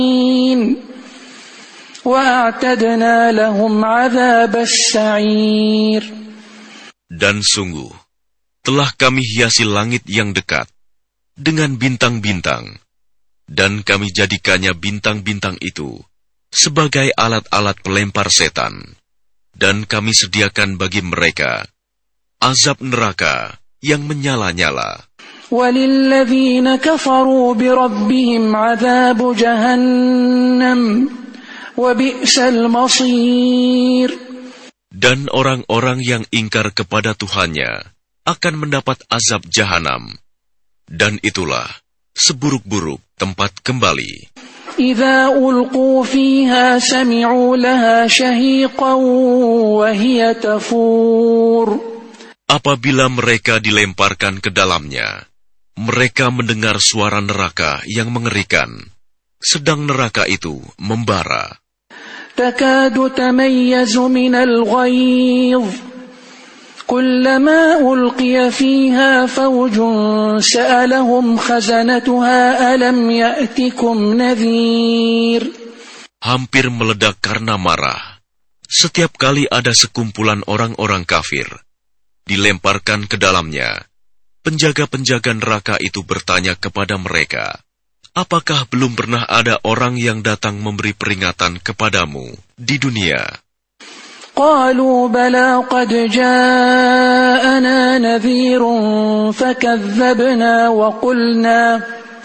وأعتدنا لهم عذاب السعير. Dan sungguh, telah kami hiasi langit yang dekat dengan bintang-bintang, dan kami jadikannya bintang-bintang itu sebagai alat-alat pelempar setan, dan kami sediakan bagi mereka azab neraka yang menyala-nyala. وَلِلَّذِينَ كَفَرُوا بِرَبِّهِمْ عَذَابُ جَهَنَّمَ وَبِئْسَ الْمَصِيرُ. Dan orang-orang yang ingkar kepada Tuhannya akan mendapat azab jahanam, dan itulah seburuk-buruk tempat kembali. إِذَا أُلْقُوا فِيهَا سَمِعُوا لَهَا شَهِيقًا وَهِيَ تَفُورُ. Apabila mereka dilemparkan ke dalamnya, mereka mendengar suara neraka yang mengerikan, sedang neraka itu membara. تَكَادُ تَمَيَّزُ مِنَ الْغَيْظِ كُلَّمَا أُلْقِيَ فِيهَا فَوْجٌ سَأَلَهُمْ خَزَنَتُهَا أَلَمْ يَأْتِكُمْ نَذِيرٌ. Hampir meledak karena marah. Setiap kali ada sekumpulan orang-orang kafir dilemparkan ke dalamnya, penjaga-penjaga neraka itu bertanya kepada mereka, apakah belum pernah ada orang yang datang memberi peringatan kepadamu di dunia? قالوا بلى قد جاءنا نذير فكذبنا